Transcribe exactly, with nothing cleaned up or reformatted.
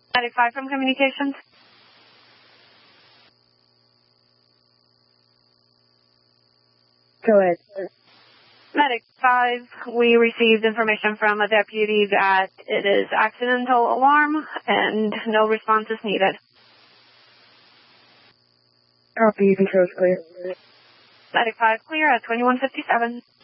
Medic five from communications. Go ahead. Medic five, we received information from a deputy that it is accidental alarm and no response is needed. Copy, control's clear. Medic five clear at twenty-one fifty-seven.